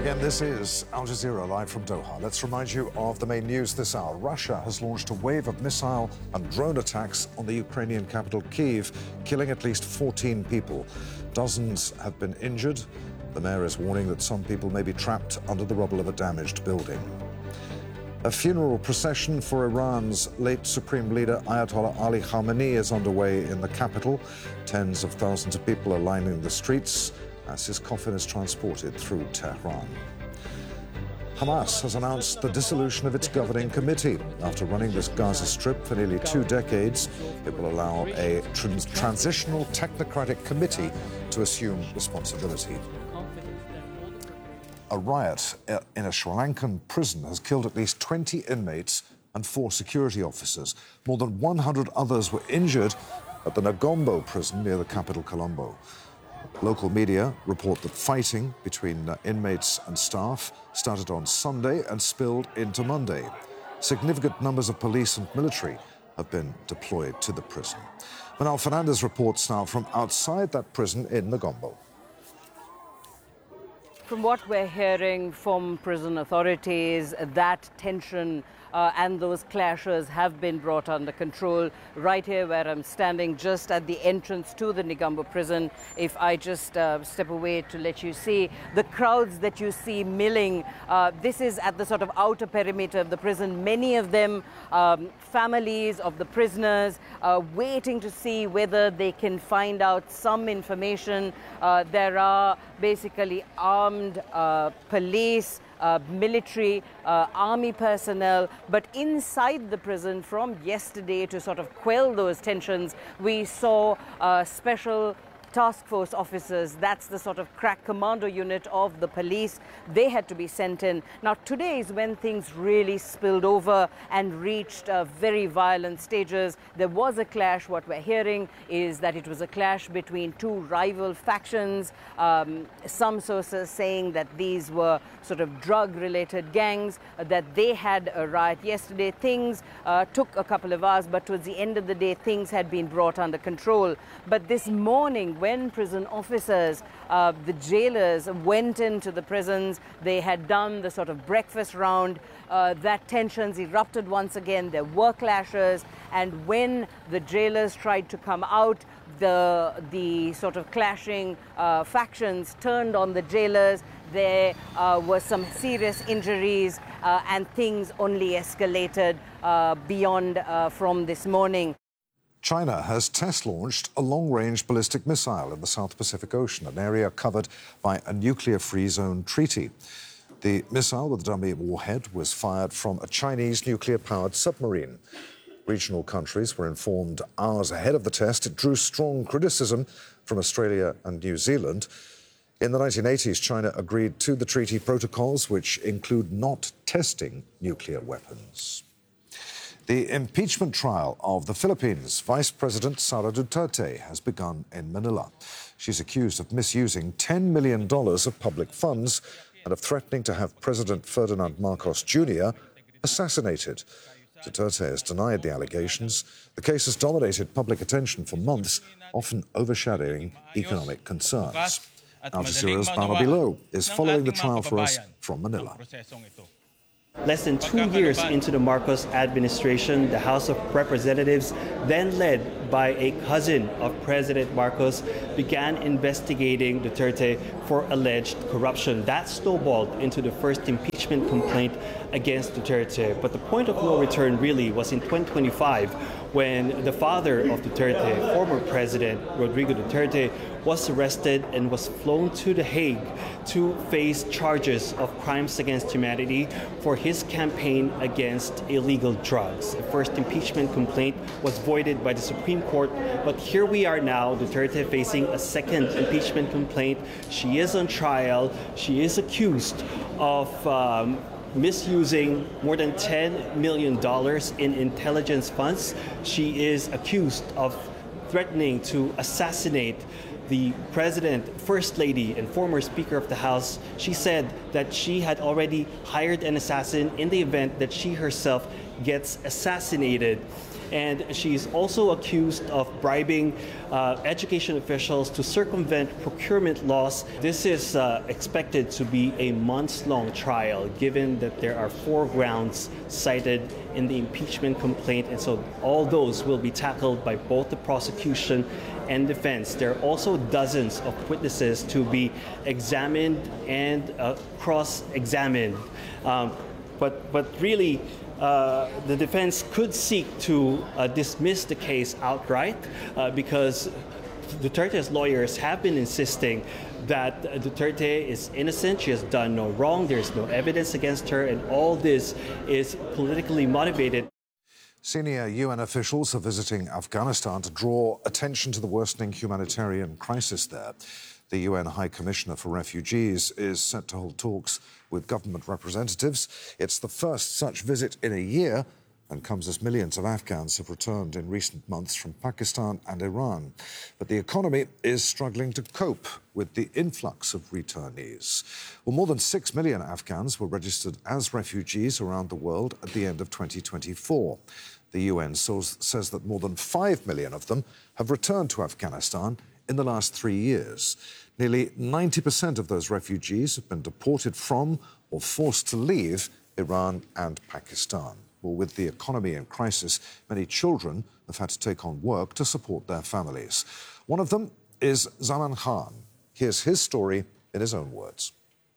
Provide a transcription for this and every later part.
Again, this is Al Jazeera live from Doha. Let's remind you of the main news this hour. Russia has launched a wave of missile and drone attacks on the Ukrainian capital, Kyiv, killing at least 14 people. Dozens have been injured. The mayor is warning that some people may be trapped under the rubble of a damaged building. A funeral procession for Iran's late Supreme Leader Ayatollah Ali Khamenei is underway in the capital. Tens of thousands of people are lining the streets as his coffin is transported through Tehran. Hamas has announced the dissolution of its governing committee. After running this Gaza Strip for nearly 2 decades, it will allow a transitional technocratic committee to assume responsibility. A riot in a Sri Lankan prison has killed at least 20 inmates and 4 security officers. More than 100 others were injured at the Negombo prison near the capital, Colombo. Local media report that fighting between inmates and staff started on Sunday and spilled into Monday. Significant numbers of police and military have been deployed to the prison. Manal Fernandez reports now from outside that prison in Negombo. From what we're hearing from prison authorities, that tension and those clashes have been brought under control. Right here where I'm standing, just at the entrance to the Negombo prison, if I just step away to let you see the crowds that you see milling, this is at the sort of outer perimeter of the prison. Many of them families of the prisoners waiting to see whether they can find out some information. There are basically armed police, military, army personnel, but inside the prison from yesterday to sort of quell those tensions, we saw special task force officers. That's the sort of crack commando unit of the police. They had to be sent in. Now today is when things really spilled over and reached very violent stages. There was a clash. What we're hearing is that it was a clash between 2 rival factions. Some sources saying that these were sort of drug-related gangs, that they had a riot yesterday. Things took a couple of hours, but towards the end of the day, things had been brought under control. But this morning, when prison officers, the jailers went into the prisons, they had done the sort of breakfast round, that tensions erupted once again. There were clashes, and when the jailers tried to come out, the sort of clashing factions turned on the jailers. There were some serious injuries, and things only escalated beyond from this morning. China has test-launched a long-range ballistic missile in the South Pacific Ocean, an area covered by a nuclear-free zone treaty. The missile with a dummy warhead was fired from a Chinese nuclear-powered submarine. Regional countries were informed hours ahead of the test. It drew strong criticism from Australia and New Zealand. In the 1980s, China agreed to the treaty protocols, which include not testing nuclear weapons. The impeachment trial of the Philippines' Vice President Sara Duterte has begun in Manila. She's accused of misusing $10 million of public funds and of threatening to have President Ferdinand Marcos Jr. assassinated. Duterte has denied the allegations. The case has dominated public attention for months, often overshadowing economic concerns. Al Jazeera's Bano Bilo is following the trial for us from Manila. Less than 2 years into the Marcos administration, the House of Representatives, then led by a cousin of President Marcos, began investigating Duterte for alleged corruption. That snowballed into the first impeachment complaint against Duterte. But the point of no return really was in 2025, when the father of Duterte, former President Rodrigo Duterte, was arrested and was flown to The Hague to face charges of crimes against humanity for his campaign against illegal drugs. The first impeachment complaint was voided by the Supreme Court, but here we are now, Duterte facing a second impeachment complaint. She is on trial. She is accused of misusing more than $10 million in intelligence funds. She is accused of threatening to assassinate the President, First Lady, and former Speaker of the House. She said that she had already hired an assassin in the event that she herself gets assassinated. And she's also accused of bribing education officials to circumvent procurement laws. This is expected to be a months-long trial, given that there are 4 grounds cited in the impeachment complaint, and so all those will be tackled by both the prosecution and defense. There are also dozens of witnesses to be examined and cross-examined. But really, the defense could seek to dismiss the case outright because Duterte's lawyers have been insisting that Duterte is innocent, she has done no wrong, there's no evidence against her, and all this is politically motivated. Senior UN officials are visiting Afghanistan to draw attention to the worsening humanitarian crisis there. The UN High Commissioner for Refugees is set to hold talks with government representatives. It's the first such visit in a year and comes as millions of Afghans have returned in recent months from Pakistan and Iran. But the economy is struggling to cope with the influx of returnees. Well, more than 6 million Afghans were registered as refugees around the world at the end of 2024. The UN says that more than 5 million of them have returned to Afghanistan in the last 3 years. Nearly 90% of those refugees have been deported from or forced to leave Iran and Pakistan. Well, with the economy in crisis, many children have had to take on work to support their families. One of them is Zaman Khan. Here's his story in his own words.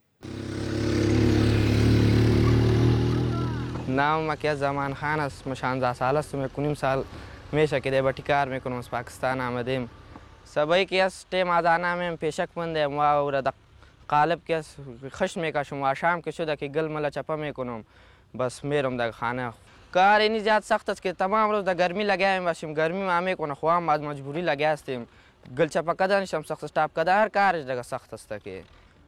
नाम मैं क्या ज़मान Khan است مشان سالس میں کنیم سال میشه که دیبتی کار میکنم از پاکستان آمدیم سبایی که از تیم آزانا میں پیشک منده ما ورد قالب که خش میکشم و شام که شده که گل ملا چپا میکنم بس میرم در خانه کار اینی زیاد سخت است که تمام روز در گرمی لگایم باشیم گرمی ما میکنه خوام از مجبوری لگا هستیم گل چپا کدن نشم سخت استاپ کده هر کارش دیگه سخت است که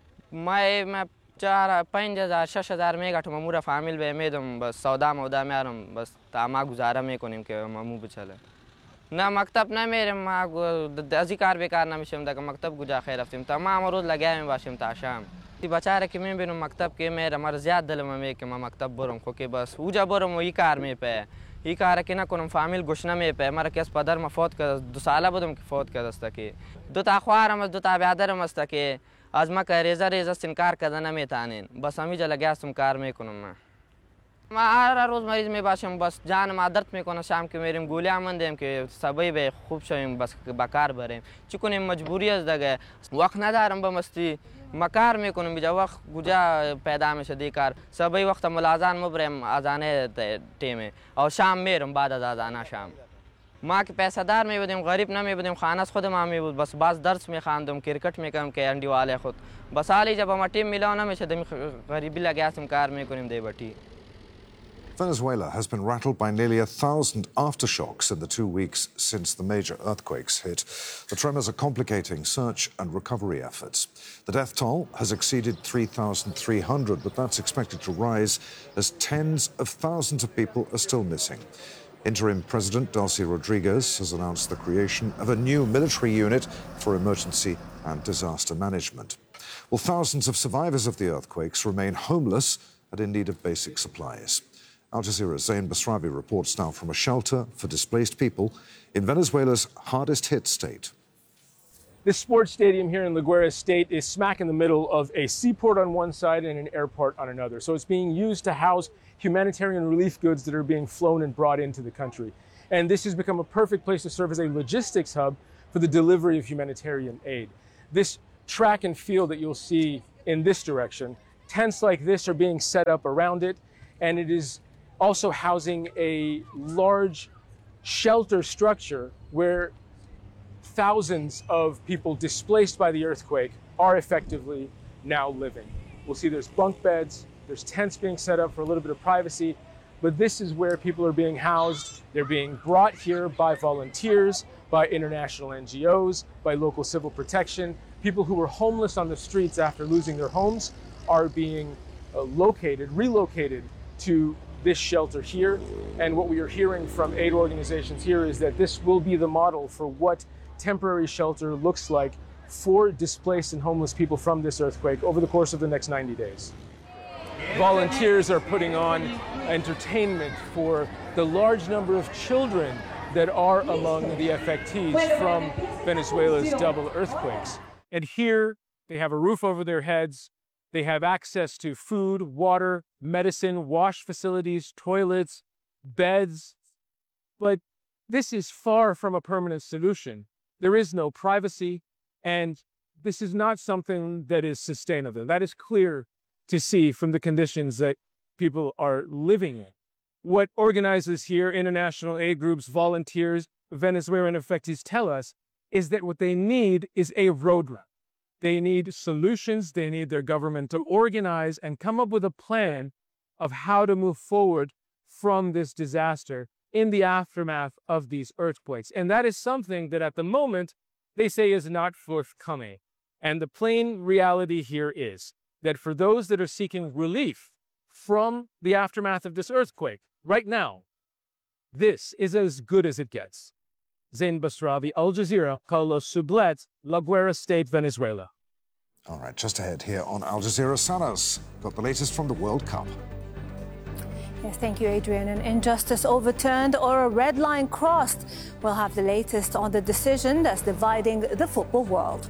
ما 4-5,000-6,000 میگم مامورا فامیل به میدم بس سودا مودا میارم بس تا ما گزاره میکنیم که مامو بچله نه مکتب نمیرم ما ازی کار بیکار نمیشم دیگه مکتب گجا خیر رفتیم تمام روز لگایم باشیم تا شام تی بچاره که میبینم مکتب که میرم مر زیاد دلم میگه که ما مکتب برم خو که بس اوجا برم و این کار میپه این کار که نکنم فامیل گوش نمیپه مرا کس پدر ما فوت کرد 2 ساله بودم که فوت کرد است که 2 تا خوارم 2 تا برادرم است که از ما که ریزه سنکار کردن نمیتونین بس همیشه لگاستم کار میکنم ما هر روز مریض میباشم بس جان ما درد میکنه شام که میریم گولیام مندیم که سبایی به خوب شویم بس بکار بریم چی کنیم مجبوری است دیگه وقت ندارم به مستی ما کار میکنم بیجا وقت گوجا پیدا میشه دی کار سبایی وقت ملازان مبرم اذانه تیمه او شام میرم بعد از اذانه شام ما که پیسه دار می بودیم غریب نمی بودیم خانه خود ما می بود بس باز درس می خواندم کرکٹ می کردم که انڈی والے خود بس حالی جب ما تیم میلاو نمیشه دمی غریبی لگاستیم کار میکنیم دی بٹی Venezuela has been rattled by nearly 1,000 aftershocks in the 2 weeks since the major earthquakes hit. The tremors are complicating search and recovery efforts. The death toll has exceeded 3,300, but that's expected to rise as tens of thousands of people are still missing. Interim President Delcy Rodriguez has announced the creation of a new military unit for emergency and disaster management. Well, thousands of survivors of the earthquakes remain homeless and in need of basic supplies. Al Jazeera's Zain Basravi reports now from a shelter for displaced people in Venezuela's hardest-hit state. This sports stadium here in La Guaira State is smack in the middle of a seaport on one side and an airport on another. So it's being used to house humanitarian relief goods that are being flown and brought into the country. And this has become a perfect place to serve as a logistics hub for the delivery of humanitarian aid. This track and field that you'll see in this direction, tents like this are being set up around it, and it is also housing a large shelter structure where thousands of people displaced by the earthquake are effectively now living. We'll see there's bunk beds, there's tents being set up for a little bit of privacy, but this is where people are being housed. They're being brought here by volunteers, by international NGOs, by local civil protection. People who were homeless on the streets after losing their homes are being relocated to this shelter here. And what we are hearing from aid organizations here is that this will be the model for what temporary shelter looks like for displaced and homeless people from this earthquake over the course of the next 90 days. Volunteers are putting on entertainment for the large number of children that are among the affectees from Venezuela's double earthquakes. And here they have a roof over their heads. They have access to food, water, medicine, wash facilities, toilets, beds. But this is far from a permanent solution. There is no privacy, and this is not something that is sustainable. That is clear to see from the conditions that people are living in. What organizers here, international aid groups, volunteers, Venezuelan affectees tell us is that what they need is a roadmap. They need solutions. They need their government to organize and come up with a plan of how to move forward from this disaster in the aftermath of these earthquakes. And that is something that at the moment they say is not forthcoming. And the plain reality here is that for those that are seeking relief from the aftermath of this earthquake, right now, this is as good as it gets. Zain Basravi, Al Jazeera, Carlos Sublet, La Guera State, Venezuela. All right, just ahead here on Al Jazeera, Sanas got the latest from the World Cup. Yes, thank you, Adrian. An injustice overturned or a red line crossed? We'll have the latest on the decision that's dividing the football world.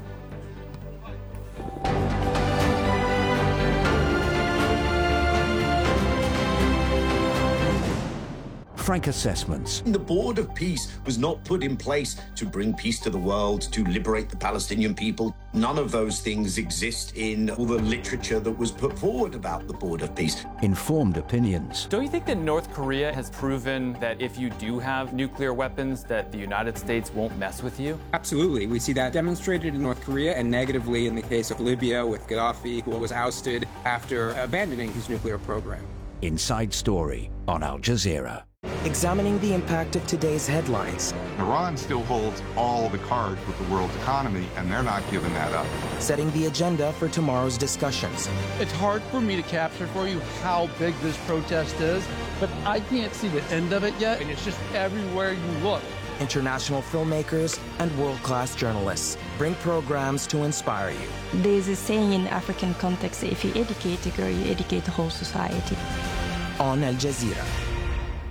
Frank assessments. The Board of Peace was not put in place to bring peace to the world, to liberate the Palestinian people. None of those things exist in all the literature that was put forward about the Board of Peace. Informed opinions. Don't you think that North Korea has proven that if you do have nuclear weapons, that the United States won't mess with you? Absolutely. We see that demonstrated in North Korea and negatively in the case of Libya with Gaddafi, who was ousted after abandoning his nuclear program. Inside Story on Al Jazeera. Examining the impact of today's headlines. Iran still holds all the cards with the world's economy, and they're not giving that up. Setting the agenda for tomorrow's discussions. It's hard for me to capture for you how big this protest is, but I can't see the end of it yet, and it's just everywhere you look. International filmmakers and world-class journalists bring programs to inspire you. There's a saying in African context, if you educate a girl, you educate the whole society. On Al Jazeera.